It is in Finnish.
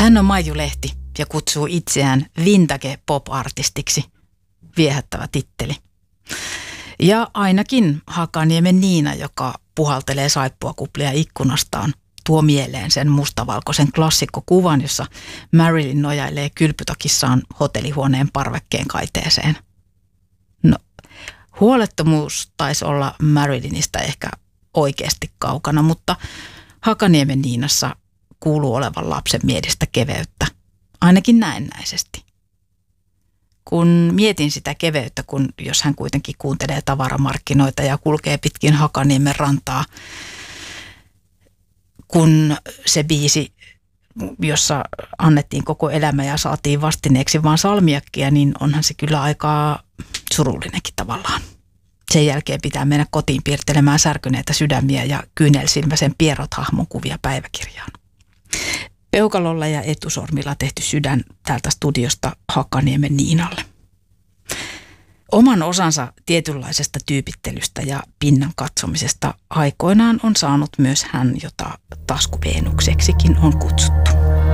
Hän on Maiju Lehti ja kutsuu itseään vintage pop-artistiksi. Viehättävä titteli. Ja ainakin Hakaniemen Niina, joka puhaltelee saippuakuplia ikkunastaan, tuo mieleen sen mustavalkoisen klassikkokuvan, jossa Marilyn nojailee kylpytakissaan hotellihuoneen parvekkeen kaiteeseen. No, huolettomuus taisi olla Marilynistä ehkä oikeasti kaukana, mutta Hakaniemen Niinassa kuuluu olevan lapsen mielestä keveyttä, ainakin näennäisesti. Kun mietin sitä keveyttä, jos hän kuitenkin kuuntelee tavaramarkkinoita ja kulkee pitkin Hakaniemen rantaa, kun se biisi, jossa annettiin koko elämä ja saatiin vastineeksi vaan salmiakkia, niin onhan se kyllä aika surullinenkin tavallaan. Sen jälkeen pitää mennä kotiin piirtelemään särkyneitä sydämiä ja kyynelsilmäisen Pierrot-hahmon kuvia päiväkirjaan. Peukalolla ja etusormilla tehty sydän täältä studiosta Hakaniemen Niinalle. Oman osansa tietynlaisesta tyypittelystä ja pinnan katsomisesta aikoinaan on saanut myös hän, jota taskuveenukseksikin on kutsuttu.